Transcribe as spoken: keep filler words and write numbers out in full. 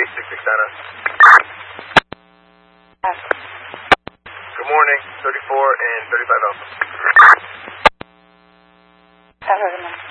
eight six six Anna. Good morning, thirty-four and thirty-five Alpha.